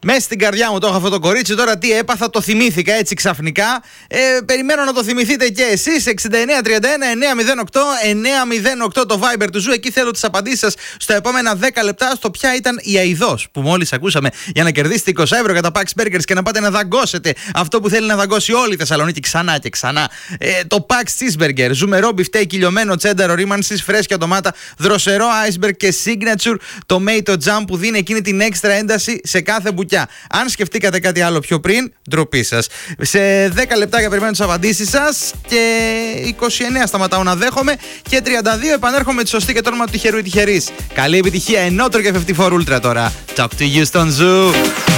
Μέσα στην καρδιά μου το έχω αυτό το κορίτσι. Τώρα τι έπαθα, το θυμήθηκα έτσι ξαφνικά. Περιμένω να το θυμηθείτε και εσείς. 6931-908-908 το Viber του Ζου. Εκεί θέλω τις απαντήσεις σας στα επόμενα 10 λεπτά στο ποια ήταν η αηδός που μόλις ακούσαμε για να κερδίσετε 20 ευρώ για τα Pax Burgers και να πάτε να δαγκώσετε αυτό που θέλει να δαγκώσει όλη η Θεσσαλονίκη ξανά και ξανά. Το Pax Cheeseburger, ζουμερό μπιφτέκι, κυλιωμένο τσένταρο ρήμανσης, φρέσκια ντομάτα, δροσερό iceberg και signature tomato jam που δίνει εκείνη την έξτρα ένταση σε κάθε μπουκιά. Αν σκεφτήκατε κάτι άλλο πιο πριν, ντροπή σας. Σε 10 λεπτάκια περιμένω τις απαντήσεις σας και 29 σταματάω να δέχομαι και 32 επανέρχομαι τη σωστή και το όνομα του τυχερού ή τυχερής. Καλή επιτυχία, ενότρο και 54 Ultra τώρα. Talk to you στον Ζου.